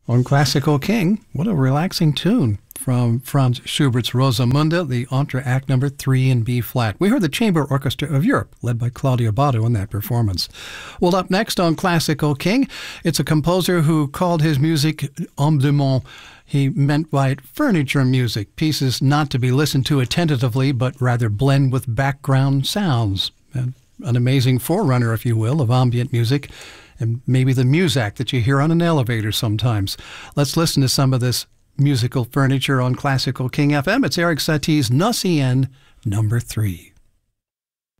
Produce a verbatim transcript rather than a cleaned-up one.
On Classical King, what a relaxing tune from Franz Schubert's Rosamunde, the Entr'acte number three in B flat. We heard the Chamber Orchestra of Europe, led by Claudio Botto in that performance. Well, up next on Classical King, it's a composer who called his music ameublement. He meant by it furniture music, pieces not to be listened to attentively, but rather blend with background sounds. An amazing forerunner, if you will, of ambient music, and maybe the muzak that you hear on an elevator sometimes. Let's listen to some of this musical furniture on Classical King F M. It's Eric Satie's Gnossienne number three.